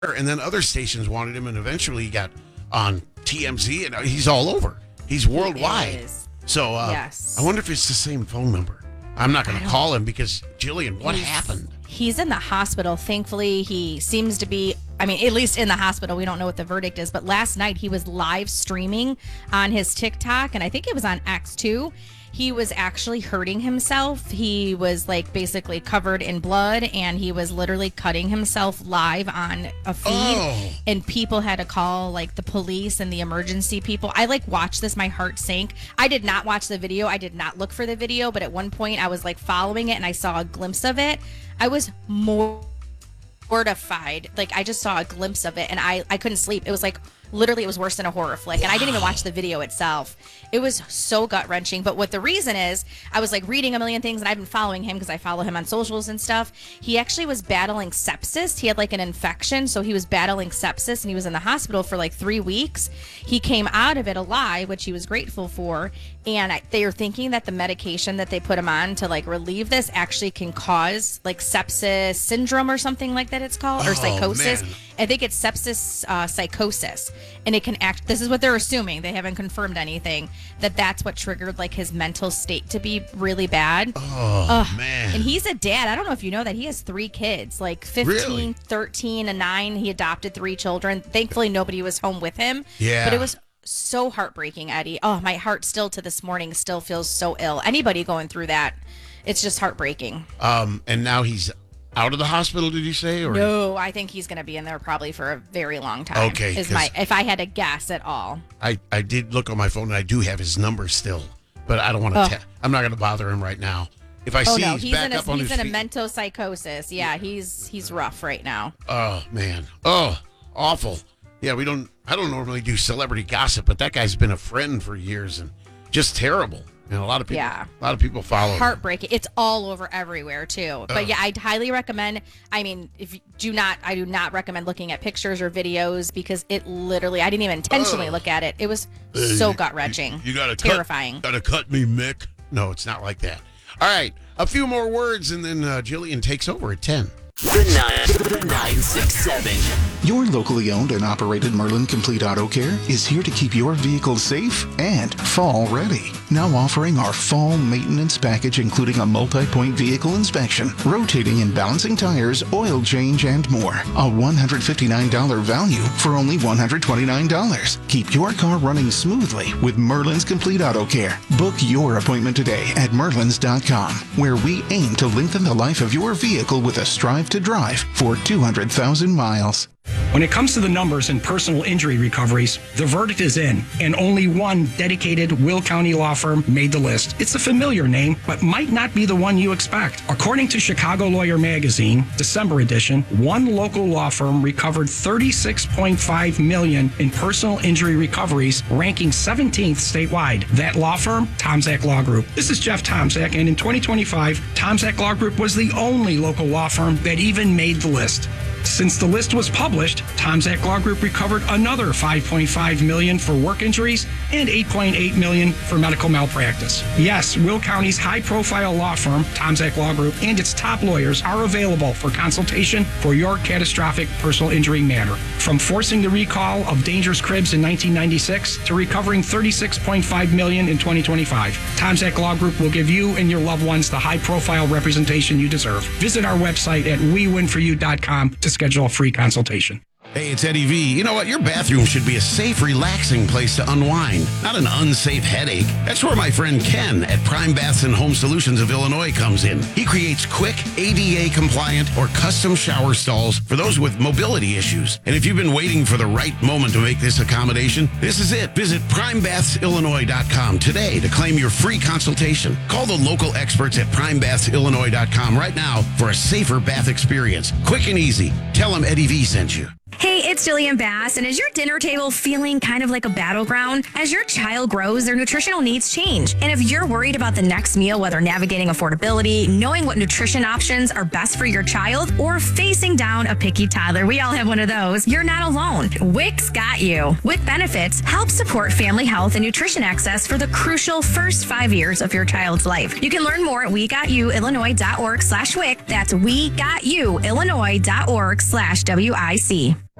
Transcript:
and then other stations wanted him, and eventually he got on TMZ, and he's all over. He's worldwide. Is. So Yes. I wonder if it's the same phone number. I'm not going to call him because, Jillian, what happened? He's in the hospital. Thankfully, he seems to be, at least in the hospital. We don't know what the verdict is. But last night, he was live streaming on his TikTok, and I think it was on X too. He was actually hurting himself. He was basically covered in blood, and he was literally cutting himself live on a feed. Oh. And people had to call the police and the emergency people. I watched this. My heart sank. I did not watch the video. I did not look for the video. But at one point I was following it and I saw a glimpse of it. I was mortified. I just saw a glimpse of it and I couldn't sleep. It was literally, it was worse than a horror flick. And I didn't even watch the video itself. It was so gut-wrenching. But what the reason is, I was reading a million things, and I've been following him because I follow him on socials and stuff. He actually was battling sepsis. He had an infection, so he was battling sepsis, and he was in the hospital for 3 weeks. He came out of it alive, which he was grateful for. And they are thinking that the medication that they put him on to Oh, relieve this actually can cause sepsis syndrome or something like that it's called, or psychosis. Man. I think it's sepsis psychosis. And it can act, this is what they're assuming. They haven't confirmed anything, that's what triggered his mental state to be really bad. Oh, man. And he's a dad. I don't know if you know that he has 3 kids, 15, Really? 13, and 9. He adopted 3 children. Thankfully, nobody was home with him. Yeah. But it was so heartbreaking, Eddie. Oh, my heart still to this morning still feels so ill. Anybody going through that, it's just heartbreaking. And now he's out of the hospital, did you say? Or No, I think he's going to be in there probably for a very long time. Okay, if I had to guess at all. I did look on my phone, and I do have his number still, but I don't want to. I'm not going to bother him right now. If I see he's back up on his feet. He's in a mental psychosis. Yeah, he's rough right now. Oh man. Oh, awful. Yeah, I don't normally do celebrity gossip, but that guy's been a friend for years and just terrible. And a lot of people follow him. Heartbreaking. It's all over everywhere too. But yeah, I'd highly recommend. I do not recommend looking at pictures or videos because it literally, I didn't even intentionally look at it. It was so gut wrenching. You gotta terrifying. Gotta cut me, Mick. No, it's not like that. All right, a few more words, and then Jillian takes over at 10. The 967. Your locally owned and operated Merlin Complete Auto Care is here to keep your vehicle safe and fall ready. Now offering our fall maintenance package, including a multi-point vehicle inspection, rotating and balancing tires, oil change, and more. A $159 value for only $129. Keep your car running smoothly with Merlin's Complete Auto Care. Book your appointment today at merlins.com, where we aim to lengthen the life of your vehicle with a Strive to Drive for 200,000 miles. When it comes to the numbers in personal injury recoveries, the verdict is in, and only one dedicated Will County law firm made the list. It's a familiar name, but might not be the one you expect. According to Chicago Lawyer Magazine, December edition, one local law firm recovered $36.5 million in personal injury recoveries, ranking 17th statewide. That law firm, Tomzak Law Group. This is Jeff Tomzak, and in 2025, Tomzak Law Group was the only local law firm that even made the list. Since the list was published, Tomzak Law Group recovered another $5.5 million for work injuries and $8.8 million for medical malpractice. Yes, Will County's high-profile law firm, Tomzak Law Group, and its top lawyers are available for consultation for your catastrophic personal injury matter. From forcing the recall of dangerous cribs in 1996 to recovering $36.5 million in 2025, Tomzak Law Group will give you and your loved ones the high-profile representation you deserve. Visit our website at wewinforyou.com to schedule a free consultation. Hey, it's Eddie V. You know what? Your bathroom should be a safe, relaxing place to unwind, not an unsafe headache. That's where my friend Ken at Prime Baths and Home Solutions of Illinois comes in. He creates quick, ADA-compliant or custom shower stalls for those with mobility issues. And if you've been waiting for the right moment to make this accommodation, this is it. Visit PrimeBathsIllinois.com today to claim your free consultation. Call the local experts at PrimeBathsIllinois.com right now for a safer bath experience. Quick and easy. Tell them Eddie V sent you. Hey, it's Jillian Bass, and is your dinner table feeling kind of like a battleground? As your child grows, their nutritional needs change. And if you're worried about the next meal, whether navigating affordability, knowing what nutrition options are best for your child, or facing down a picky toddler, we all have one of those, you're not alone. WIC's got you. WIC Benefits help support family health and nutrition access for the crucial first 5 years of your child's life. You can learn more at wegotyouillinois.org/WIC. That's wegotyouillinois.org/WIC.